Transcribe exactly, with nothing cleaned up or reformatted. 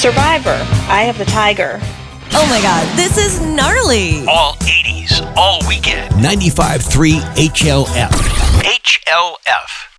Survivor, Eye of the Tiger. Oh my God, this is gnarly. All eighties, all weekend. ninety-five point three H L F. H L F.